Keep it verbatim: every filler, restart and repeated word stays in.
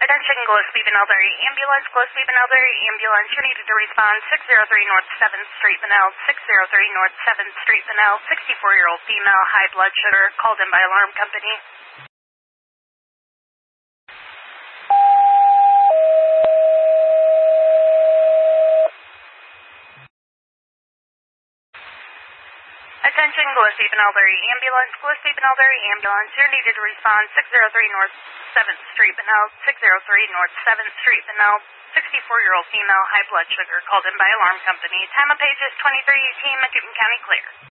Attention, Gillespie Benelberry Ambulance, Gillespie Benelberry Ambulance. You're needed to respond six oh three North seventh Street, Benel, six oh three North seventh Street, Benel, sixty-four-year-old female, high blood sugar, called in by alarm company. Attention, Gillespie Benelberry Ambulance, Gillespie Benelberry Ambulance. You're needed to respond six oh three North seventh Street, Benel, six oh three North seventh Street, Benel, sixty-four-year-old female, high blood sugar, called in by alarm company. Time of page is twenty-three eighteen, Macomb County clear.